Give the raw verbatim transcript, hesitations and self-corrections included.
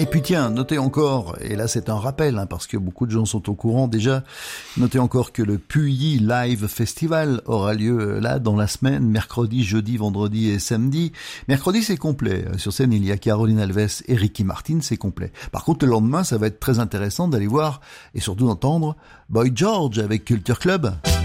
Et puis tiens, notez encore, et là c'est un rappel, hein, parce que beaucoup de gens sont au courant déjà, notez encore que le Puyi Live Festival aura lieu là dans la semaine, mercredi, jeudi, vendredi et samedi. Mercredi c'est complet, sur scène il y a Caroline Alves et Ricky Martin, c'est complet. Par contre le lendemain ça va être très intéressant d'aller voir et surtout d'entendre Boy George avec Culture Club.